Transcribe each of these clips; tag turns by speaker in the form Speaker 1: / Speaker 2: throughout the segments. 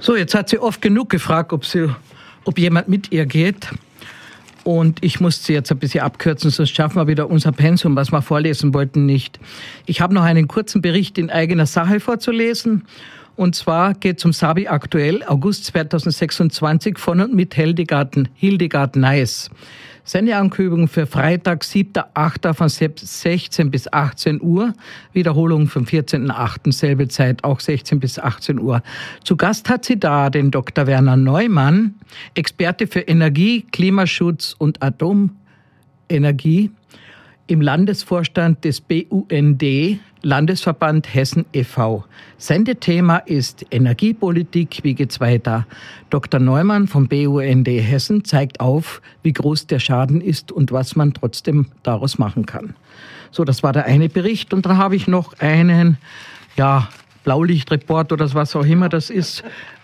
Speaker 1: So, jetzt hat sie oft genug gefragt, ob jemand mit ihr geht. Und ich muss sie jetzt ein bisschen abkürzen, sonst schaffen wir wieder unser Pensum, was wir vorlesen wollten, nicht. Ich habe noch einen kurzen Bericht in eigener Sache vorzulesen. Und zwar geht es um Sabi aktuell, August 2026 von und mit Hildegard Neis. Sendeankündigung für Freitag, 7.8. von 16 bis 18 Uhr. Wiederholung vom 14.8. selbe Zeit, auch 16 bis 18 Uhr. Zu Gast hat sie da den Dr. Werner Neumann, Experte für Energie, Klimaschutz und Atomenergie im Landesvorstand des BUND, Landesverband Hessen e.V. Sendethema ist Energiepolitik, wie geht's weiter? Dr. Neumann vom BUND Hessen zeigt auf, wie groß der Schaden ist und was man trotzdem daraus machen kann. So, das war der eine Bericht. Und dann habe ich noch einen, Blaulichtreport oder was auch immer das ist,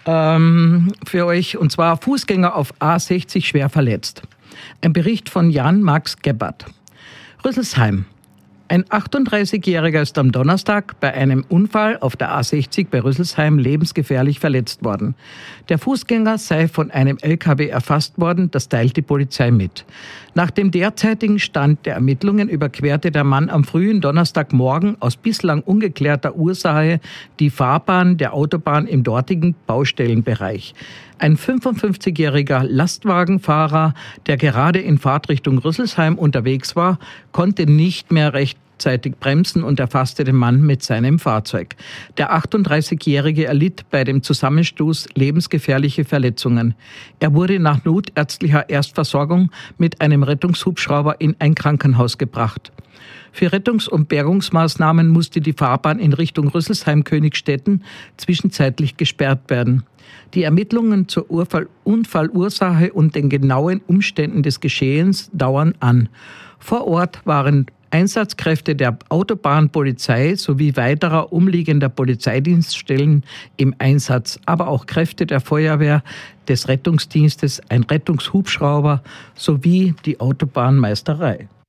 Speaker 1: für euch. Und zwar Fußgänger auf A60 schwer verletzt. Ein Bericht von Jan-Max Gebhardt. Rüsselsheim. Ein 38-Jähriger ist am Donnerstag bei einem Unfall auf der A60 bei Rüsselsheim lebensgefährlich verletzt worden. Der Fußgänger sei von einem LKW erfasst worden, das teilt die Polizei mit. Nach dem derzeitigen Stand der Ermittlungen überquerte der Mann am frühen Donnerstagmorgen aus bislang ungeklärter Ursache die Fahrbahn der Autobahn im dortigen Baustellenbereich. Ein 55-jähriger Lastwagenfahrer, der gerade in Fahrtrichtung Rüsselsheim unterwegs war, konnte nicht mehr rechtzeitig bremsen und erfasste den Mann mit seinem Fahrzeug. Der 38-Jährige erlitt bei dem Zusammenstoß lebensgefährliche Verletzungen. Er wurde nach notärztlicher Erstversorgung mit einem Rettungshubschrauber in ein Krankenhaus gebracht. Für Rettungs- und Bergungsmaßnahmen musste die Fahrbahn in Richtung Rüsselsheim-Königstetten zwischenzeitlich gesperrt werden. Die Ermittlungen zur Unfallursache und den genauen Umständen des Geschehens dauern an. Vor Ort waren Einsatzkräfte der Autobahnpolizei sowie weiterer umliegender Polizeidienststellen im Einsatz, aber auch Kräfte der Feuerwehr, des Rettungsdienstes, ein Rettungshubschrauber sowie die Autobahnmeisterei.